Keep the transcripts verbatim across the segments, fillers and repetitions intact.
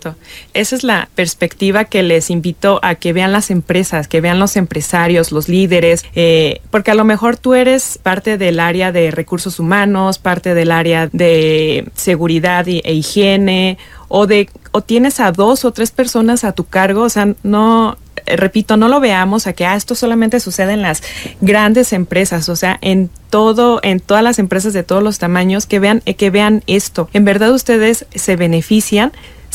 Exacto. Esa es la perspectiva que les invito a que vean las empresas, que vean los empresarios, los líderes, eh, porque a lo mejor tú eres parte del área de recursos humanos, parte del área de seguridad e higiene, o de o tienes a dos o tres personas a tu cargo. O sea, no, eh, repito, no lo veamos a que ah, esto solamente sucede en las grandes empresas. O sea, en todo, en todas las empresas de todos los tamaños, que vean, eh, que vean esto. En verdad ustedes se benefician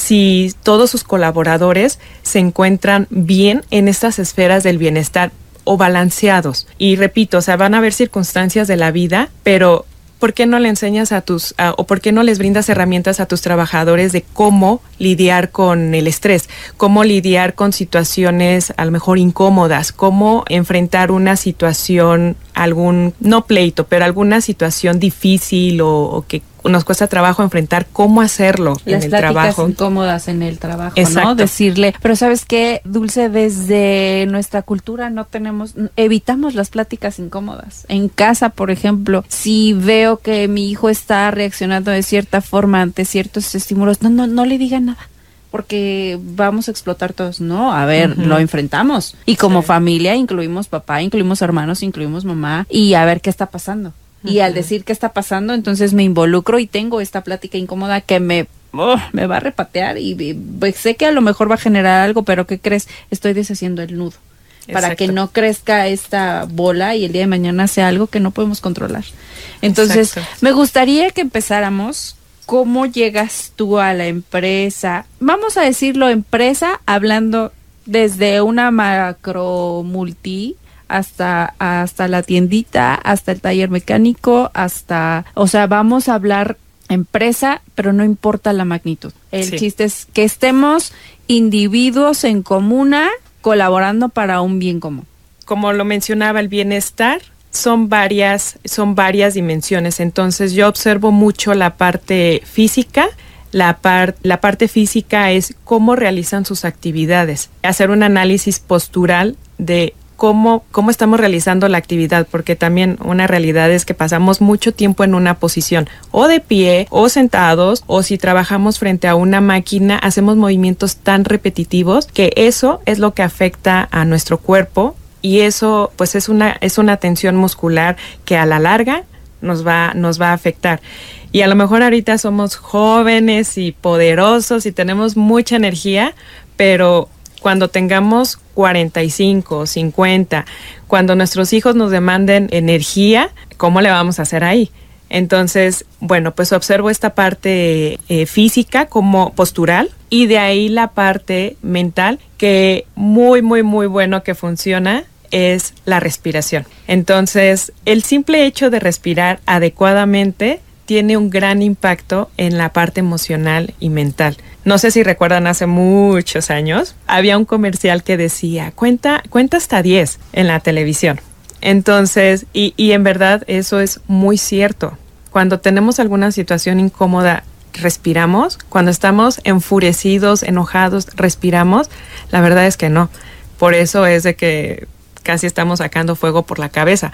si todos sus colaboradores se encuentran bien en estas esferas del bienestar o balanceados. Y repito, o sea, van a haber circunstancias de la vida, pero ¿por qué no le enseñas a tus, a, o por qué no les brindas herramientas a tus trabajadores de cómo lidiar con el estrés, cómo lidiar con situaciones a lo mejor incómodas, cómo enfrentar una situación, algún, no pleito, pero alguna situación difícil o, o que nos cuesta trabajo enfrentar, cómo hacerlo Las en el trabajo. Las pláticas incómodas en el trabajo, Exacto. ¿no? Decirle, pero ¿sabes qué, Dulce? Desde nuestra cultura no tenemos, evitamos las pláticas incómodas. En casa, por ejemplo, si veo que mi hijo está reaccionando de cierta forma ante ciertos estímulos, no, no, no le digan nada, porque vamos a explotar todos. No, a ver, uh-huh. lo enfrentamos. Y como sí. familia, incluimos papá, incluimos hermanos, incluimos mamá, y a ver qué está pasando. Y uh-huh. al decir qué está pasando, entonces me involucro y tengo esta plática incómoda que me, oh, me va a repatear y, y sé que a lo mejor va a generar algo, pero ¿qué crees? Estoy deshaciendo el nudo. Exacto. Para que no crezca esta bola y el día de mañana sea algo que no podemos controlar. Entonces, Exacto. me gustaría que empezáramos. ¿Cómo llegas tú a la empresa? Vamos a decirlo empresa, hablando desde una macro multi hasta hasta la tiendita, hasta el taller mecánico, hasta, o sea, vamos a hablar empresa, pero no importa la magnitud. El sí. chiste es que estemos individuos en comuna colaborando para un bien común. Como lo mencionaba, el bienestar son varias, son varias dimensiones. Entonces yo observo mucho la parte física. La, par, la parte física es cómo realizan sus actividades. Hacer un análisis postural de Cómo, cómo estamos realizando la actividad, porque también una realidad es que pasamos mucho tiempo en una posición, o de pie, o sentados, o si trabajamos frente a una máquina, hacemos movimientos tan repetitivos que eso es lo que afecta a nuestro cuerpo, y eso pues es una, es una tensión muscular que a la larga nos va, nos va a afectar. Y a lo mejor ahorita somos jóvenes y poderosos y tenemos mucha energía, pero cuando tengamos cuarenta y cinco, cincuenta, cuando nuestros hijos nos demanden energía, ¿cómo le vamos a hacer ahí? Entonces, bueno, pues observo esta parte eh, física como postural, y de ahí la parte mental, que muy, muy, muy bueno que funciona, es la respiración. Entonces, el simple hecho de respirar adecuadamente tiene un gran impacto en la parte emocional y mental. No sé si recuerdan, hace muchos años, había un comercial que decía, cuenta, cuenta hasta diez en la televisión. Entonces, y, y en verdad eso es muy cierto. Cuando tenemos alguna situación incómoda, respiramos. Cuando estamos enfurecidos, enojados, respiramos. La verdad es que no. Por eso es de que casi estamos sacando fuego por la cabeza.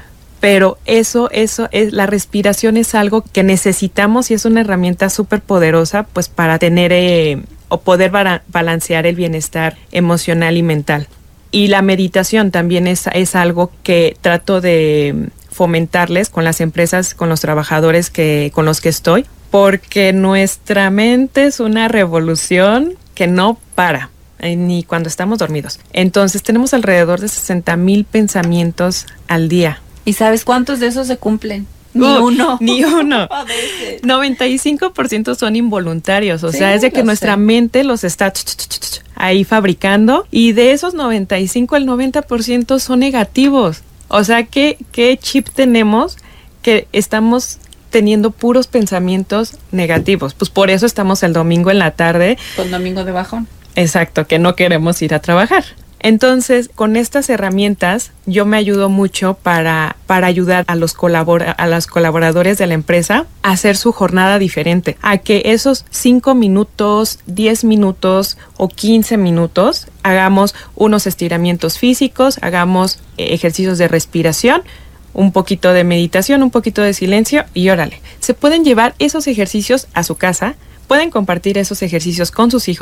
Pero eso, eso es, la respiración es algo que necesitamos y es una herramienta súper poderosa, pues para tener eh, o poder ba- balancear el bienestar emocional y mental. Y la meditación también es, es algo que trato de fomentarles con las empresas, con los trabajadores que, con los que estoy, porque nuestra mente es una revolución que no para, eh, ni cuando estamos dormidos. Entonces tenemos alrededor de sesenta mil pensamientos al día. ¿Y sabes cuántos de esos se cumplen? Ni uh, uno. Ni uno. noventa y cinco por ciento son involuntarios. O sí, sea, es de que nuestra sé. mente los está ch, ch, ch, ch, ahí fabricando. Y de esos noventa y cinco, el noventa por ciento son negativos. O sea, ¿qué, qué chip tenemos que estamos teniendo puros pensamientos negativos? Pues por eso estamos el domingo en la tarde. Con domingo de bajón. Exacto, que no queremos ir a trabajar. Entonces, con estas herramientas, yo me ayudo mucho para, para ayudar a los, colabora, a los colaboradores de la empresa a hacer su jornada diferente, a que esos cinco minutos, diez minutos o quince minutos hagamos unos estiramientos físicos, hagamos ejercicios de respiración, un poquito de meditación, un poquito de silencio y órale. Se pueden llevar esos ejercicios a su casa, pueden compartir esos ejercicios con sus hijos.